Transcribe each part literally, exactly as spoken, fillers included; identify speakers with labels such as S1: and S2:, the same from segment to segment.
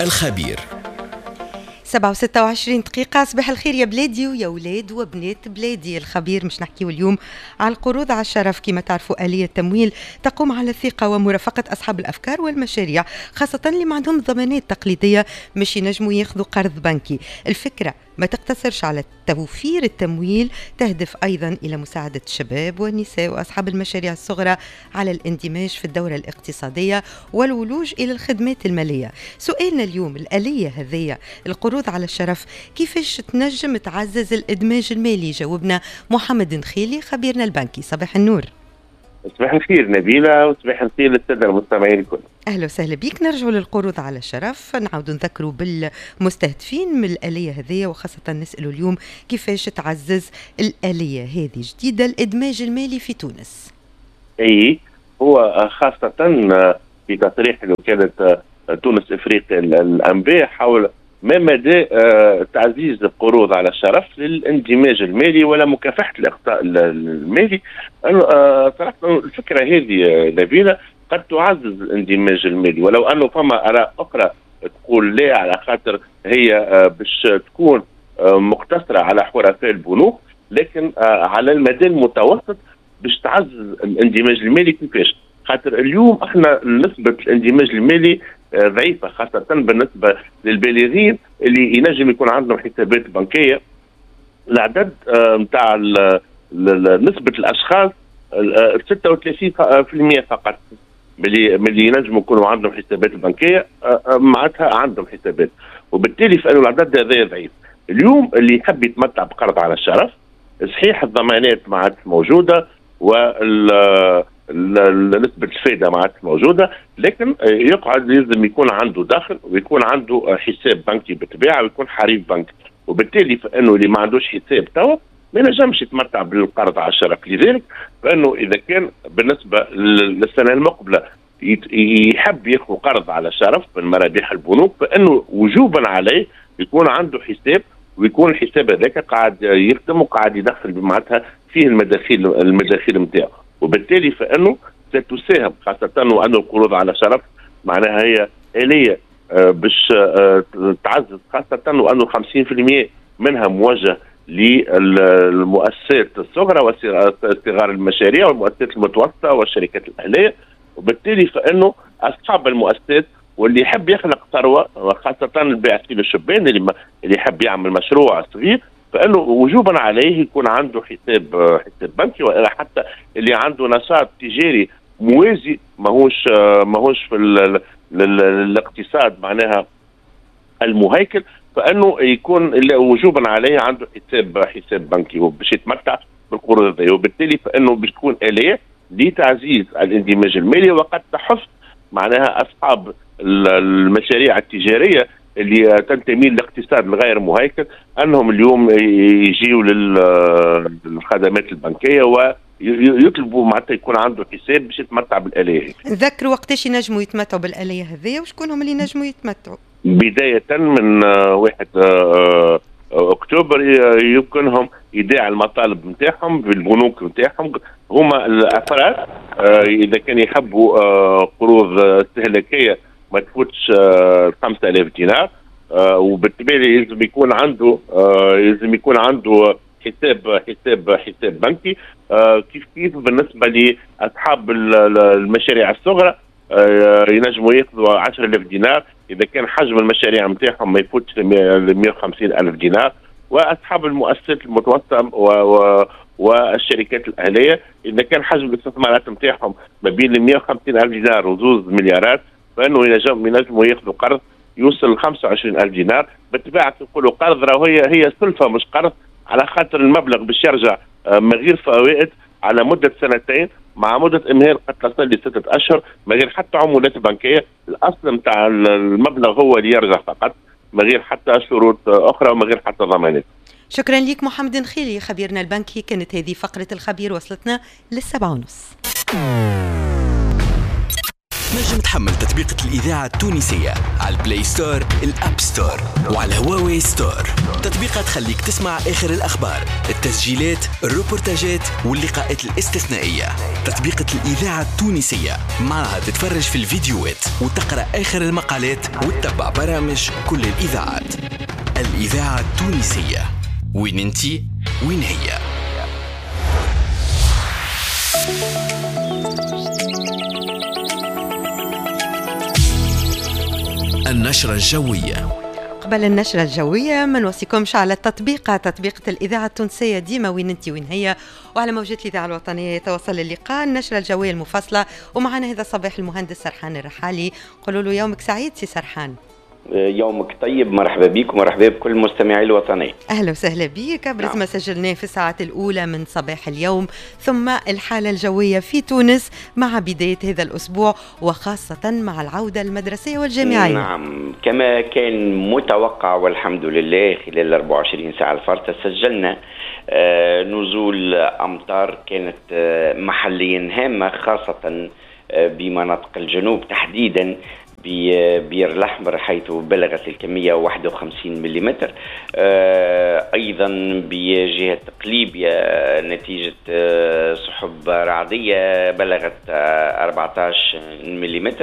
S1: الخبير.
S2: سبعة وستة وعشرين دقيقة. صباح الخير يا بلادي ويا ولاد وبنات بلادي. الخبير مش نحكيو اليوم على القروض على الشرف. كما تعرفوا آلية تمويل تقوم على الثقة ومرافقة أصحاب الأفكار والمشاريع، خاصة اللي ما عندهم ضمانات تقليدية مش ينجموا ياخذوا قرض بنكي. الفكرة ما تقتصرش على توفير التمويل، تهدف أيضا إلى مساعدة الشباب والنساء وأصحاب المشاريع الصغرى على الاندماج في الدورة الاقتصادية والولوج إلى الخدمات المالية. سؤالنا اليوم، الآلية هذه القروض على الشرف كيفاش تنجم تعزز الإدماج المالي؟ جاوبنا محمد نخيلي خبيرنا البنكي. صباح النور.
S3: صباح الخير نبيلة، وصباح الخير للسادة المستمعين الكل.
S2: أهلا وسهلا بيك. نرجعوا للقروض على الشرف، نعود نذكروا بالمستهدفين من الآلية هذه، وخاصة نسألوا اليوم كيفاش تعزز الآلية هذه جديدة الإدماج المالي في تونس.
S3: أي هو خاصة في تصريح وكالة تونس إفريقيا الأنباء حول ما مدى تعزيز القروض على الشرف للاندماج المالي ولا مكافحة الإخطاء المالي. صراحة الفكرة هذه نبيلة قد تعزز الاندماج المالي، ولو أنه فما آراء أخرى تقول لا، على خاطر هي باش تكون مقتصرة على حرفاء البنوك، لكن على المدى المتوسط باش تعزز الاندماج المالي. كيفاش؟ خاطر اليوم احنا نسبة الاندماج المالي ضعيفة، خاصة بالنسبة للبالغين اللي ينجم يكون عندهم حسابات بنكية. العدد نتاع نسبة الأشخاص ستة وثلاثين بالمئة فقط ملي ملي ينجموا يكونوا عندهم حسابات بنكية معناتها عندهم حسابات، وبالتالي فإنه العدد هذا ضعيف. اليوم اللي يحب يتمتع بقرض على الشرف، صحيح الضمانات ما عادش موجودة وال نسبة الفائدة ما عادش موجودة، لكن يقعد لازم يكون عنده دخل ويكون عنده حساب بنكي بالطبيعة ويكون حريف بنك، وبالتالي فإنه اللي ما عندوش حساب توا ما ينجمش يتمتع بالقرض على الشرف. لذلك فإنه إذا كان بالنسبة للسنة المقبلة يحب ياخذ قرض على الشرف من مراجيح البنوك، فإنه وجوبا عليه يكون عنده حساب، ويكون الحساب هذاك قاعد يخدم وقاعد يدخل بمعناتها فيه المداخيل المداخيل نتاعو، وبالتالي فإنه ستساهم خاصة وأن القروض على شرف معناها هي آلية باش تعزز، خاصة وأنه خمسين بالمئة منها موجه للمؤسسات الصغرى وصغار المشاريع والمؤسسات المتوسطة والشركات الأهلية، وبالتالي فإنه أصحاب المؤسسات واللي يحب يخلق ثروة، خاصة الباحثين الشبان اللي اللي يحب يعمل مشروع صغير، فإنه وجوبا عليه يكون عنده حساب حساب بنكي، وإلا حتى اللي عنده نشاط تجاري موازي ماهوش ماهوش في الاقتصاد معناها المهيكل، فإنه يكون وجوبا عليه عنده حساب حساب بنكي وباش يتمتع بالقروض هذه، وبالتالي فإنه باش تكون آلية لتعزيز الاندماج المالي، وقد تحث معناها أصحاب المشاريع التجارية اللي تنتمي للاقتصاد الغير مهيكل انهم اليوم يجيوا للخدمات البنكيه ويطلبوا معناتها يكون عنده حساب باش يتمتع بالآلية.
S2: نذكروا وقتاش ينجموا يتمتعوا بالآلية هذه وشكون هم اللي ينجموا يتمتعوا؟
S3: بدايه من واحد اكتوبر يمكنهم ايداع المطالب نتاعهم بالبنوك نتاعهم. هما الافراد اذا كان يحبوا قروض استهلاكيه ما تفوتش خمسة آلاف دينار، وبالتالي لازم يكون عنده لازم يكون عنده حساب حساب حساب بنكي. كيف كيف بالنسبه لاصحاب المشاريع الصغرى ينجموا ياخذوا عشرة آلاف دينار اذا كان حجم المشاريع نتاعهم ما يفوتش ل مئة وخمسين ألف دينار، واصحاب المؤسسات المتوسطه و والشركات الاهليه اذا كان حجم الاستثمارات نتاعهم ما بين مئة وخمسين ألف دينار وزوز مليارات، فانه ينجم ينجموا ياخذوا قرض يوصل ل خمسة وعشرين ألف دينار. بالطبيعه نقولوا قرض راهو هي هي سلفه مش قرض، على خاطر المبلغ باش يرجع من غير فوائد على مده سنتين، مع مده امهال قد تصل لستة اشهر من غير حتى عمولات بنكيه. الاصل نتاع المبلغ هو اللي يرجع فقط من غير حتى شروط اخرى ومن غير حتى ضمانات.
S2: شكرا لك محمد نخيلي خبيرنا البنكي. كانت هذه فقره الخبير، وصلتنا للسبعة ونص.
S1: تنجم تحمل تطبيقة الإذاعة التونسية على البلاي ستور، الأب ستور، وعلى هواوي ستور. تطبيقات تخليك تسمع آخر الأخبار، التسجيلات، الروبورتاجات واللقاءات الاستثنائية. تطبيقة الإذاعة التونسية معها تتفرج في الفيديوهات وتقرأ آخر المقالات وتتبع برامج كل الإذاعات. الإذاعة التونسية، وين انتي وين هي. النشرة الجوية.
S2: قبل النشرة الجوية ما نوصيكمش على التطبيق تطبيقة الإذاعة التونسية ديما وين انتي وين هي، وعلى موجات الإذاعة الوطنية يتواصل اللقاء النشرة الجوية المفصلة. ومعنا هذا الصباح المهندس سرحان الرحالي. قولوا له يومك سعيد سي سرحان.
S4: يومك طيب، مرحبا بك ومرحبا بكل مستمعي الوطنية.
S2: أهلا وسهلا بك. أبرز نعم. ما سجلناه في الساعات الأولى من صباح اليوم، ثم الحالة الجوية في تونس مع بداية هذا الأسبوع وخاصة مع العودة المدرسية والجامعية.
S4: نعم، كما كان متوقع والحمد لله خلال أربعة وعشرين ساعة الفارطة سجلنا آه نزول أمطار كانت آه محليا هامة، خاصة آه بمناطق الجنوب تحديدا ببير الأحمر، حيث بلغت الكمية واحد وخمسين ملم. آه أيضا بجهة قليبية نتيجة آه سحب رعدية بلغت آه أربعة عشر ملم.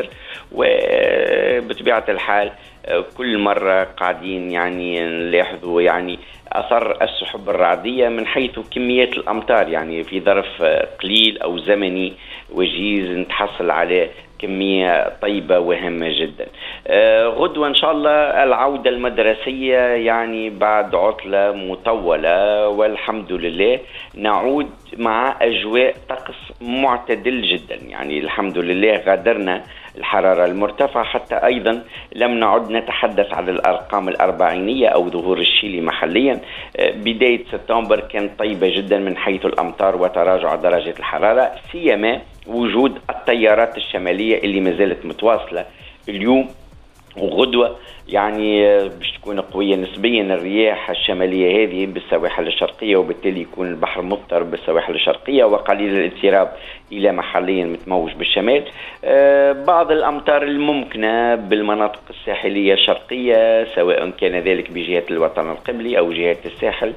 S4: وبطبيعة الحال آه كل مرة قاعدين يعني نلاحظوا يعني أثر السحب الرعدية من حيث كميات الأمطار، يعني في ظرف قليل أو زمني وجيز نتحصل على كمية طيبة وهامة جدا. آه غدوة إن شاء الله العودة المدرسية، يعني بعد عطلة مطولة والحمد لله نعود مع أجواء طقس معتدل جدا. يعني الحمد لله غادرنا الحرارة المرتفعة، حتى أيضا لم نعد نتحدث عن الأرقام الأربعينية أو ظهور الشيلي محليا. آه بداية سبتمبر كانت طيبة جدا من حيث الأمطار وتراجع درجة الحرارة، سيما وجود التيارات الشمالية اللي ما زالت متواصلة اليوم وغدوة، يعني باش تكون قوية نسبيا الرياح الشمالية هذه بالسواحل الشرقية، وبالتالي يكون البحر مضطرب بالسواحل الشرقية وقليل الاضطراب إلى محليا متموج بالشمال. آه بعض الأمطار الممكنة بالمناطق الساحلية الشرقية، سواء كان ذلك بجهة الوطن القبلي أو جهة الساحل،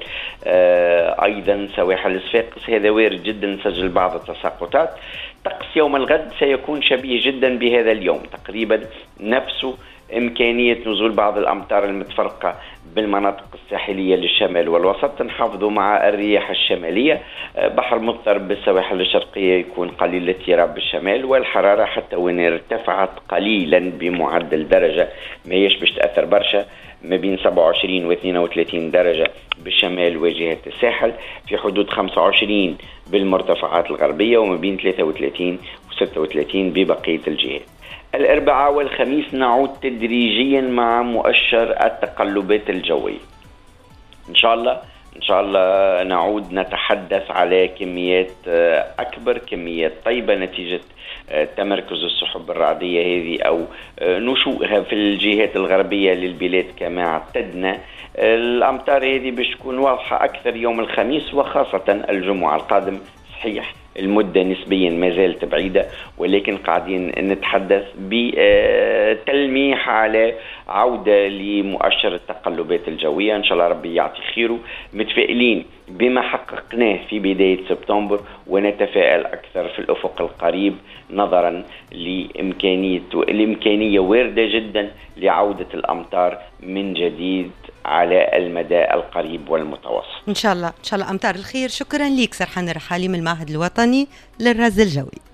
S4: آه أيضا سواحل الصفاقس، هذا وارد جدا نسجل بعض التساقطات. طقس يوم الغد سيكون شبيه جدا بهذا اليوم، تقريبا نفسه إمكانية نزول بعض الأمطار المتفرقة بالمناطق الساحلية للشمال والوسط، نحافظوا مع الرياح الشمالية. بحر مضطرب بالسواحل الشرقية يكون قليل الاضطراب بالشمال، والحرارة حتى وإن ارتفعت قليلا بمعدل درجة ما هيش باش تأثر برشا، ما بين سبعة وعشرين و اثنين وثلاثين درجة بالشمال وجهة الساحل، في حدود خمسة وعشرين بالمرتفعات الغربية، وما بين ثلاثة وثلاثين و ستة وثلاثين ببقية الجهات. الأربعاء والخميس نعود تدريجيا مع مؤشر التقلبات الجوية. إن شاء الله إن شاء الله نعود نتحدث على كميات أكبر، كميات طيبة نتيجة تمركز السحب الرعدية هذه أو نشوئها في الجهات الغربية للبلاد كما اعتدنا. الأمطار هذه باش تكون واضحة أكثر يوم الخميس وخاصة الجمعة القادم. صحيح المدة نسبيا ما زالت بعيدة، ولكن قاعدين نتحدث بتلميح على عودة لمؤشر التقلبات الجوية. إن شاء الله ربي يعطي خيره، متفائلين بما حققناه في بداية سبتمبر، ونتفائل أكثر في الأفق القريب نظرا لإمكانية الإمكانية واردة جدا لعودة الأمطار من جديد على المدى القريب والمتوسط.
S2: إن شاء الله إن شاء الله أمطار الخير. شكرا لك سرحان الرحالي من المعهد الوطني للرصد الجوي.